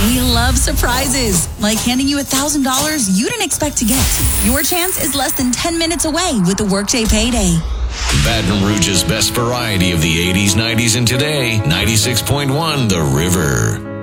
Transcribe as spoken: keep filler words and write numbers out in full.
We love surprises, like handing you one thousand dollars you didn't expect to get. Your chance is less than ten minutes away with the Workday Payday. Baton Rouge's best variety of the eighties, nineties, and today. ninety-six point one The River.